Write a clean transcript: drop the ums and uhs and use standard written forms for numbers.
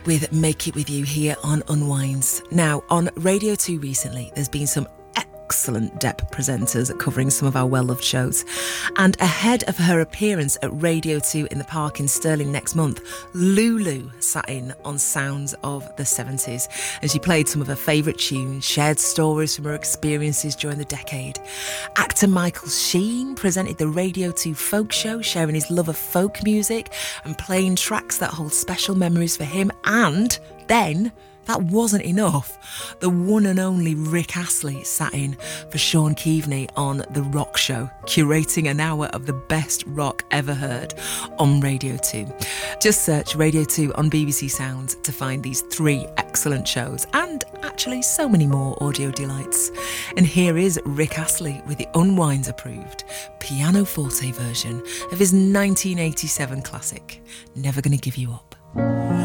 with Make It With You here on Unwinds. Now, on Radio 2 recently, there's been some excellent Depp presenters covering some of our well-loved shows. And ahead of her appearance at Radio 2 in the Park in Stirling next month, Lulu sat in on Sounds of the 70s, and she played some of her favourite tunes, shared stories from her experiences during the decade. Actor Michael Sheen presented the Radio 2 Folk Show, sharing his love of folk music and playing tracks that hold special memories for him. And then, that wasn't enough. The one and only Rick Astley sat in for Sean Keaveney on The Rock Show, curating an hour of the best rock ever heard on Radio 2. Just search Radio 2 on BBC Sounds to find these 3 excellent shows and actually so many more audio delights. And here is Rick Astley with the Unwinds approved pianoforte version of his 1987 classic, Never Gonna Give You Up.